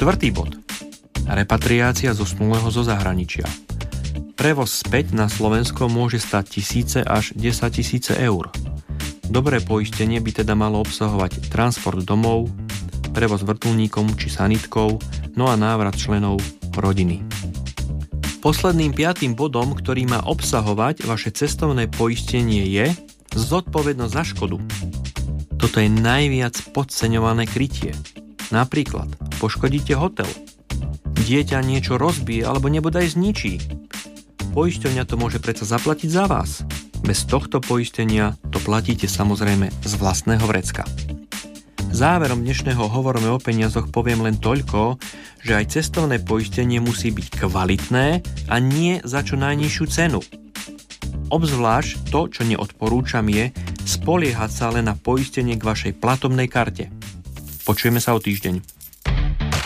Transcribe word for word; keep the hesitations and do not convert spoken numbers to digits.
Štvrtý bod. Repatriácia zosnulého zo zahraničia. Prevoz späť na Slovensko môže stať tisíce až desaťtisíce eur. Dobré poistenie by teda malo obsahovať transport domov, prevoz vrtuľníkom či sanitkou, no a návrat členov rodiny. Posledným piatým bodom, ktorý má obsahovať vaše cestovné poistenie, je zodpovednosť za škodu. Toto je najviac podceňované krytie. Napríklad poškodíte hotel, dieťa niečo rozbije alebo nebodaj zničí. Poisťovňa to môže predsa zaplatiť za vás. Bez tohto poistenia to platíte samozrejme z vlastného vrecka. Záverom dnešného Hovorme o peniazoch poviem len toľko, že aj cestovné poistenie musí byť kvalitné a nie za čo najnižšiu cenu. Obzvlášť to, čo neodporúčam, je spoliehať sa len na poistenie k vašej platobnej karte. Počujeme sa o týždeň.